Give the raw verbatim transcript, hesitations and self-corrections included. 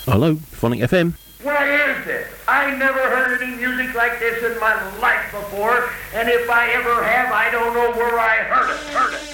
Hello, Phonic F M. What is this? I never heard any music like this in my life before, and if I ever have, I don't know where I heard it. Heard it.